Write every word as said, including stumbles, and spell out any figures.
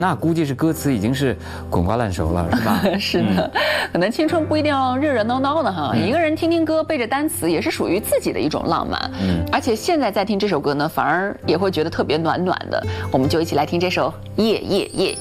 那估计是歌词已经是滚瓜烂熟了，是吧？ 是的，嗯、可能青春不一定要热热闹闹的哈，嗯、一个人听听歌，背着单词，也是属于自己的一种浪漫。嗯，而且现在再听这首歌呢，反而也会觉得特别暖暖的。我们就一起来听这首《夜夜夜》。